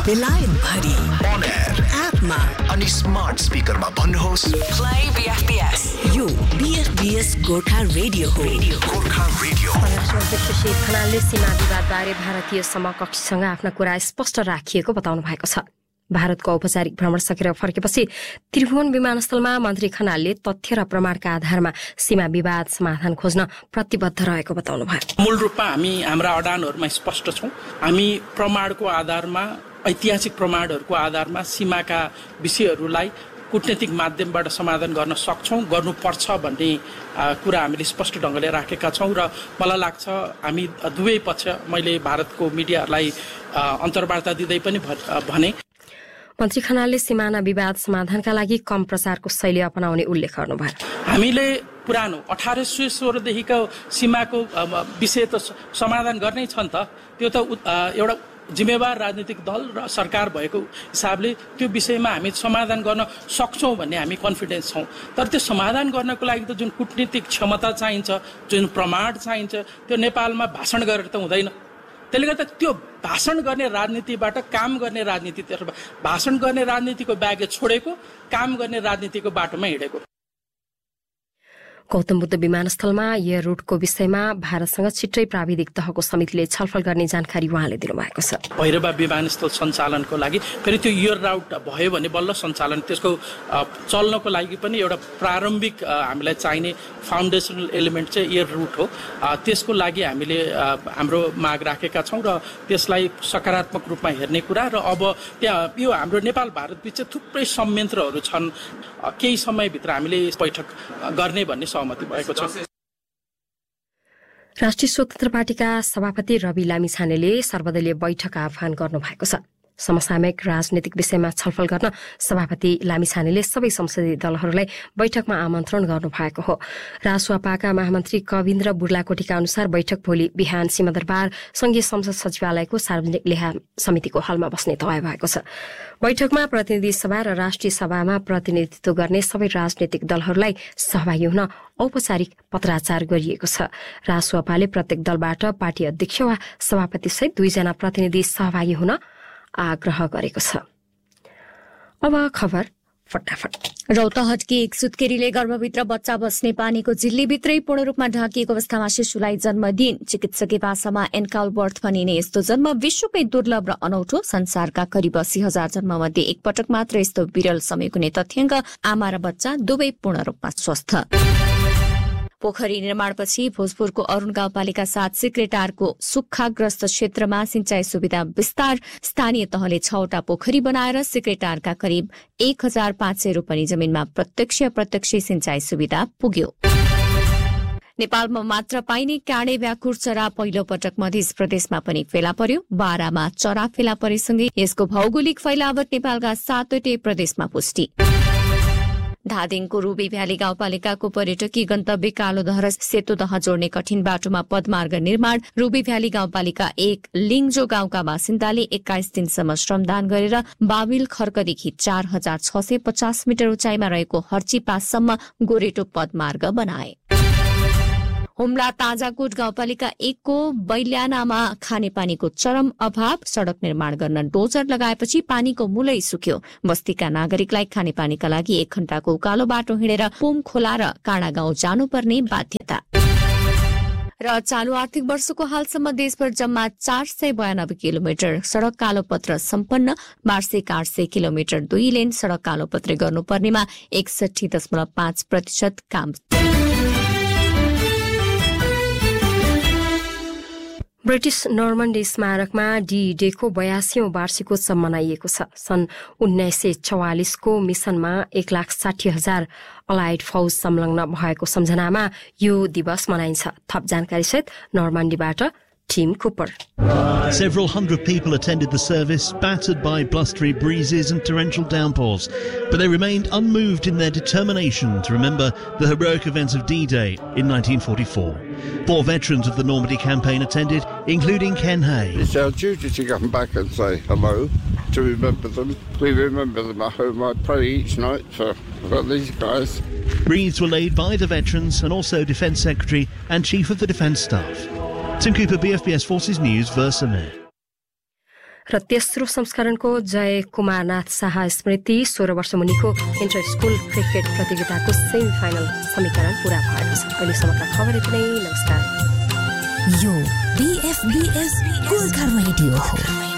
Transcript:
बेलायत भरि on air एपमा अनि स्मार्ट स्पिकरमा भन्नुहोस् प्ले बीएफबीएस यो बीएफबीएस गोर्खा रेडियो हो गोर्खा रेडियो अध्यक्ष शेख खनालले सीमा विवादबारे भारतीय समकक्षसँग आफ्ना कुरा स्पष्ट राखिएको बताउनु भएको छ। भारतको औपचारिक भ्रमण सकेर फर्केपछि त्रिभुवन विमानस्थलमा मन्त्री खनालले तथ्य र प्रमाणका आधारमा सीमा विवाद समाधान खोज्न प्रतिबद्ध रहेको बताउनु भयो। मूल रूपमा हामी हाम्रा अडानहरूमा स्पष्ट छौं। हामी प्रमाणको आधारमा, ऐतिहासिक प्रमाणहरूको आधारमा सीमाका विषयहरूलाई कूटनीतिक माध्यमबाट समाधान गर्न सक्छौं, गर्नुपर्छ भन्ने कुरा हामीले स्पष्ट ढंगले राखेका छौं र मलाई लाग्छ हामी दुवै पक्ष, मैले भारतको मिडियाहरूलाई अन्तर्वार्ता दिँदै पनि भने मन्त्री खनालले सिमाना विवाद समाधानका लागि कम प्रचारको शैली अपनाउने उल्लेख गर्नुभयो। हामीले पुरानो 1816 देखिको सीमाको विषय त समाधान गर्नै छ नि त। त्यो त एउटा जिम्मेवार राजनीतिक दल र सरकार भएको हिसाबले त्यो विषयमा हामी समाधान गर्न सक्छौं भन्ने हामी कन्फिडेन्स छौं। तर त्यो समाधान गर्नको लागि त जुन कूटनीतिक क्षमता चाहिन्छ, जुन प्रमाण चाहिन्छ, त्यो नेपालमा भाषण गरेर त हुँदैन। त्यसले गर्दा त्यो भाषण गर्ने राजनीतिबाट काम गर्ने राजनीतितर्फ, भाषण गर्ने राजनीतिको बागे छोडेको, काम गर्ने राजनीतिको बाटोमा हिँडेको। गौतम बुद्ध विमानस्थलमा एयर रूटको विषयमा भारतसँग छिट्टै प्राविधिक तहको समितिले छलफल गर्ने जानकारी उहाँले दिनुभएको छ। भैरवा विमानस्थल सञ्चालनको लागि फेरि त्यो एयर राउट भयो भने बल्ल सञ्चालन, त्यसको चल्नको लागि पनि एउटा प्रारम्भिक हामीलाई चाहिने फाउन्डेसनल एलिमेन्ट चाहिँ एयर रूट हो। त्यसको लागि हामीले हाम्रो माग राखेका छौं र त्यसलाई सकारात्मक रूपमा हेर्ने कुरा र अब त्यहाँ यो हाम्रो नेपाल भारत बीच थुप्रै संयन्त्रहरू छन्, केही समयभित्र हामीले बैठक गर्ने भन्ने सहमति भएको छ। राष्ट्रिय स्वतन्त्र पार्टीका सभापति रवि लामिछानेले सर्वदलीय बैठक आह्वान गर्नुभएको छ। समसामयिक राजनीतिक विषयमा छलफल गर्न सभापति लामिछानेले सबै संसदीय दलहरूलाई बैठकमा आमन्त्रण गर्नुभएको हो। रासुवापाका महामन्त्री कविन्द्र बुर्लाकोटीका अनुसार बैठक भोलि बिहान सिंहदरबार संघीय संसद सचिवालयको सार्वजनिक लेखा समितिको हलमा बस्ने तय भएको छ। बैठकमा प्रतिनिधि सभा र राष्ट्रिय सभामा प्रतिनिधित्व गर्ने सबै राजनीतिक दलहरूलाई सहभागी हुन औपचारिक पत्राचार गरिएको छ। रासुवापाले प्रत्येक दलबाट पार्टी अध्यक्ष वा सभापति सहित 2 जना प्रतिनिधि सहभागी हुन आग्रह गरेको छ। अब खबर फटाफट। रौतहटकी एक सुत्केरीले गर्भभित्र बच्चा बस्ने पानीको झिल्लीभित्रै पूर्ण रूपमा ढाकिएको अवस्थामा शिशुलाई जन्म दिइन्। चिकित्सकीय भाषामा एन्काउल बर्थ भनिने यस्तो जन्म विश्वकै दुर्लभ र अनौठो। संसारका करिब 80,000 जन्ममध्ये एक पटक मात्र यस्तो विरल समय कुनै तथ्याङ्क। आमा र बच्चा दुवै पूर्ण रूपमा स्वस्थ। पोखरी निर्माणपछि भोजपुरको अरूण गाउँपालिका 7 सिक्रेटारको सुक्खाग्रस्त क्षेत्रमा सिंचाई सुविधा विस्तार। स्थानीय तहले 6वटा पोखरी बनाएर सिक्रेटारका करिब 1,500 रोपनी जमिनमा प्रत्यक्ष अप्रत्यक्ष सिंचाई सुविधा पुग्यो। नेपालमा मात्र पाइने काँडे भ्याकुर चरा पहिलो पटक मध्य प्रदेशमा पनि फेला पर्यो। बारामा चरा फेला परेसँगै यसको भौगोलिक फैलावट नेपालका 7वटै प्रदेशमा पुष्टि। धादिङको रूबी भ्याली गाउँपालिकाको पर्यटकीय गन्तव्य कालोदह सेतुदह जोड्ने कठिन बाटोमा पदमार्ग निर्माण। रूबी भ्याली गाउँपालिका 1 लिङजो गाउँका बासिन्दाले 21 दिनसम्म श्रमदान गरेर बाबिल खर्कदेखि 4,650 मिटर उचाइमा रहेको हर्ची पाससम्म गोरेटो पदमार्ग बनाए। हुम्ला ताजाकोट गाउँपालिका 1 को बैल्यानामा खानेपानीको चरम अभाव। सड़क निर्माण गर्न डोजर लगाएपछि पानीको मूलै सुक्यो। बस्तीका नागरिकलाई खानेपानीका लागि 1 घण्टाको उकालो बाटो हिँडेर पुम खोला र काँडा गाउँ जानुपर्ने बाध्यता। र चालू आर्थिक वर्षको हालसम्म देशभर जम्मा 492 किलोमिटर सड़क कालोपत्र सम्पन्न। वार्षिक 800 किलोमिटर 2 लेन सड़क कालोपत्र गर्नुपर्नेमा 61.5% काम। ब्रिटिश नर्मन्डी स्मारकमा डी-डेको 82औं वार्षिकोत्सव मनाइएको छ। सन् 1944 को मिसनमा 1,60,000 अलाइड फौज संलग्न भएको सम्झनामा यो दिवस मनाइन्छ। थप जानकारी सहित नर्मन्डीबाट Tim Cooper. Several hundred people attended the service, battered by blustery breezes and torrential downpours, but they remained unmoved in their determination to remember the heroic events of D-Day in 1944. 4 veterans of the Normandy campaign attended, including Ken Hay. It's our duty to come back and say hello, to remember them. We remember them at home. I pray each night for these guys. Wreaths were laid by the veterans and also Defence Secretary and Chief of the Defence Staff. Tim Cooper, BFBS Forces News, Versailles. र तेस्रो संस्करणको जय कुमारनाथ शाह स्मृति 16 वर्ष मुनिको enter school cricket प्रतियोगिताको semi final समीकरण पूरा भएको छ। अहिलेसम्मका खबर यति नै। नमस्कार। यो BFBS गोर्खा रेडियो हो।